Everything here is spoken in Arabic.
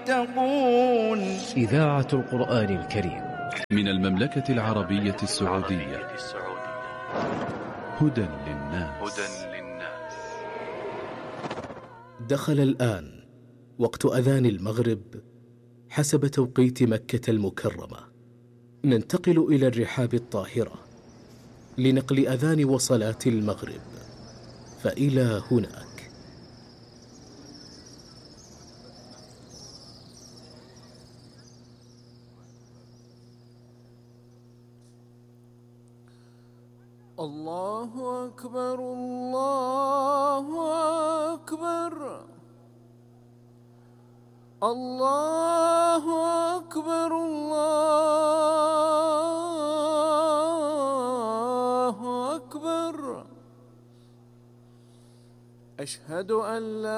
يتقون. إذاعة القرآن الكريم من المملكة العربية السعودية. هدى للناس. دخل الآن وقت أذان المغرب حسب توقيت مكة المكرمة. ننتقل إلى الرحاب الطاهرة لنقل أذان وصلاة المغرب، فإلى هناك. الله أكبر الله أكبر الله أكبر الله أكبر. أشهد أن لا